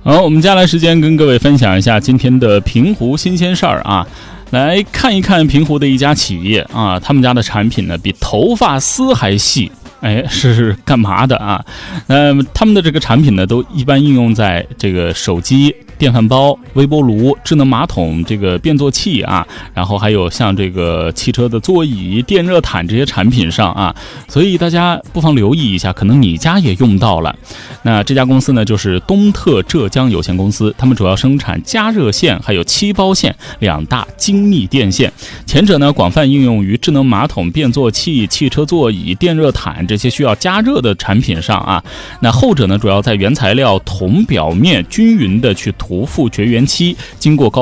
好，我们接下来时间跟各位分享一下今天的平湖新鲜事儿啊。来看一看平湖的一家企业啊，他们家的产品呢比头发丝还细。是干嘛的啊？他们的这个产品呢，都一般应用在这个手机、电饭煲、微波炉、智能马桶、这个变作器啊，然后还有像这个汽车的座椅、电热毯这些产品上啊，所以大家不妨留意一下，可能你家也用到了。那这家公司呢，就是东特浙江有限公司，他们主要生产加热线还有七包线两大精密电线，前者呢广泛应用于智能马桶、变作器、汽车座椅、电热毯这些需要加热的产品上啊，那后者呢主要在原材料铜表面均匀的去涂覆绝缘漆，经过高